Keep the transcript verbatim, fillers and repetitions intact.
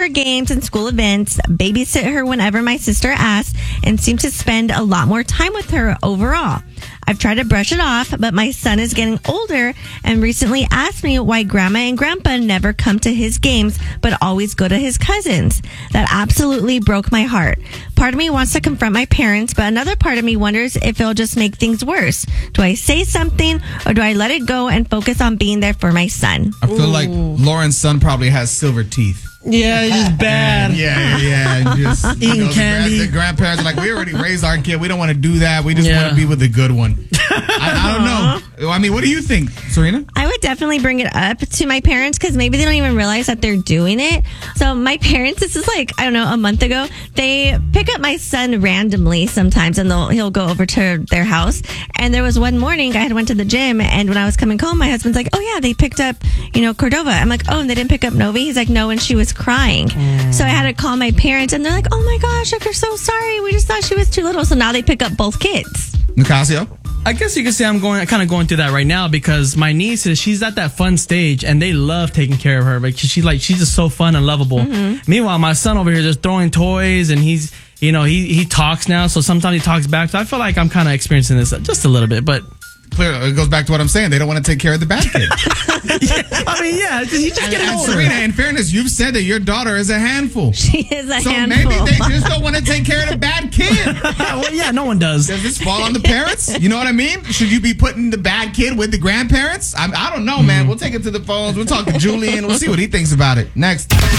for games and school events, babysit her whenever my sister asks, and seem to spend a lot more time with her overall. I've tried to brush it off, but my son is getting older and recently asked me why grandma and grandpa never come to his games, but always go to his cousins. That absolutely broke my heart. Part of me wants to confront my parents, but another part of me wonders if it'll just make things worse. Do I say something, or do I let it go and focus on being there for my son? I feel Ooh. like Lauren's son probably has silver teeth. Yeah, he's just bad. And yeah, yeah, and just eating you know, candy. The, grand, the grandparents are like, we already raised our kid. We don't want to do that. We just Yeah. want to be with the good one. I, I don't know. I mean, what do you think, Serena? I would definitely bring it up to my parents because maybe they don't even realize that they're doing it. So my parents, this is like, I don't know, a month ago, they pick up my son randomly sometimes and they'll, he'll go over to their house. And there was one morning I had went to the gym, and when I was coming home, my husband's like, oh yeah, they picked up, you know, Cordova. I'm like, oh, and they didn't pick up Novi? He's like, no, and she was crying. Mm. So I had to call my parents, and they're like, oh my gosh, like, we're so sorry. We just thought she was too little. So now they pick up both kids. Nicasio? I guess you could say I'm going, kind of going through that right now because my niece is, she's at that fun stage and they love taking care of her because she's like, she's just so fun and lovable. Mm-hmm. Meanwhile, my son over here just throwing toys, and he's, you know, he, he talks now. So sometimes he talks back. So I feel like I'm kind of experiencing this just a little bit, but. Clearly, it goes back to what I'm saying. They don't want to take care of the bad kid. yeah, I mean, yeah, he's just and, getting and older. Serena, in fairness, you've said that your daughter is a handful. She is a so handful. So maybe they just don't want to take care of the bad kid. Well, yeah, no one does. Does this fall on the parents? You know what I mean? Should you be putting the bad kid with the grandparents? I, I don't know, man. We'll take it to the phones. We'll talk to Julian. We'll see what he thinks about it. Next.